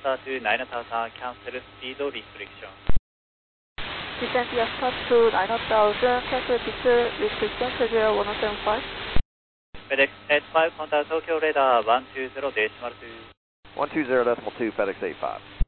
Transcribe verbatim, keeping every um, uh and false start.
Fiesta to nine thousand, cancel speed restriction. Descent Fiesta to nine thousand, cancel speed restriction, schedule one seven five. FedEx eight five, contact Tokyo radar one two zero decimal two. one two zero decimal two, FedEx eight five.